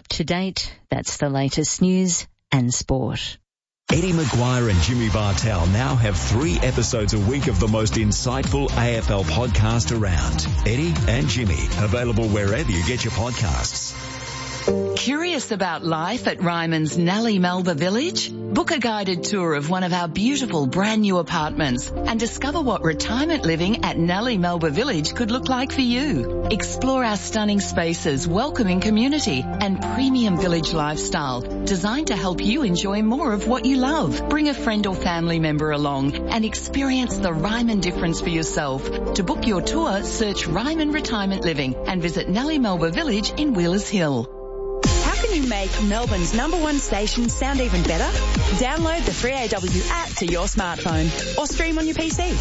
up to date. That's the latest news and sport. Eddie Maguire and Jimmy Bartell now have 3 episodes a week of the most insightful AFL podcast around. Eddie and Jimmy, available wherever you get your podcasts. Curious about life at Ryman's Nellie Melba Village? Book a guided tour of one of our beautiful brand new apartments and discover what retirement living at Nellie Melba Village could look like for you. Explore our stunning spaces, welcoming community and premium village lifestyle designed to help you enjoy more of what you love. Bring a friend or family member along and experience the Ryman difference for yourself. To book your tour, search Ryman Retirement Living and visit Nellie Melba Village in Wheelers Hill. How can you make Melbourne's #1 station sound even better? Download the 3AW app to your smartphone or stream on your PC.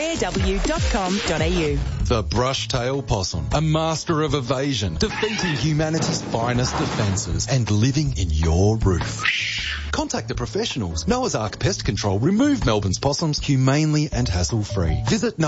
3aw.com.au. The brush-tail possum, a master of evasion, defeating humanity's finest defences and living in your roof. Contact the professionals. Noah's Ark Pest Control remove Melbourne's possums humanely and hassle-free. Visit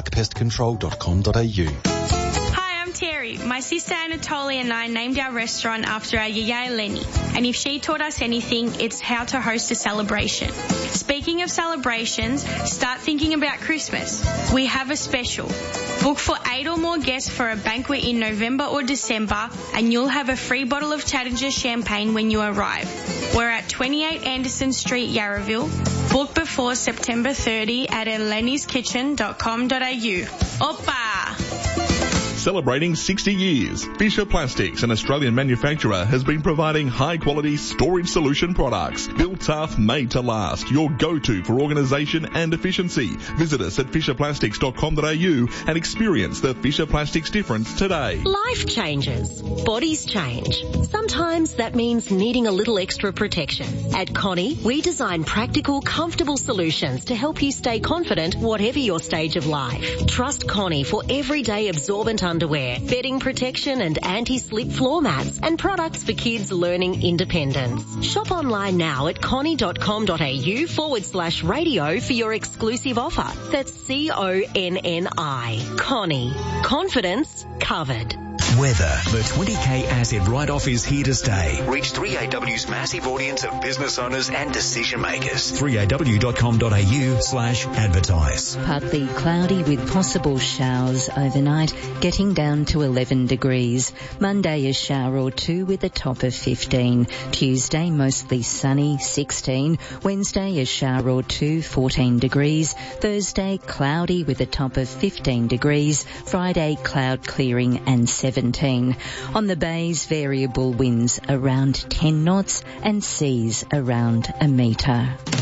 noahsarkpestcontrol.com.au. Terry, my sister Anatolia and I named our restaurant after our yaya Lenny, and if she taught us anything, it's how to host a celebration. Speaking of celebrations, start thinking about Christmas. We have a special. Book for 8 or more guests for a banquet in November or December, and you'll have a free bottle of Challenger champagne when you arrive. We're at 28 Anderson Street, Yarraville. Book before September 30 at eleniskitchen.com.au. Oppa! Celebrating 60 years, Fisher Plastics, an Australian manufacturer, has been providing high-quality storage solution products. Built tough, made to last. Your go-to for organisation and efficiency. Visit us at fisherplastics.com.au and experience the Fisher Plastics difference today. Life changes. Bodies change. Sometimes that means needing a little extra protection. At Connie, we design practical, comfortable solutions to help you stay confident whatever your stage of life. Trust Connie for everyday absorbent underwear, bedding protection and anti-slip floor mats, and products for kids learning independence. Shop online now at connie.com.au/radio for your exclusive offer. That's CONNI. Connie. Confidence covered. Weather. The 20K asset write-off is here to stay. Reach 3AW's massive audience of business owners and decision makers. 3aw.com.au/advertise. Partly cloudy with possible showers overnight, getting down to 11 degrees. Monday a shower or two with a top of 15. Tuesday mostly sunny, 16. Wednesday a shower or two, 14 degrees. Thursday cloudy with a top of 15 degrees. Friday cloud clearing and 17. On the bays, variable winds around 10 knots and seas around a metre.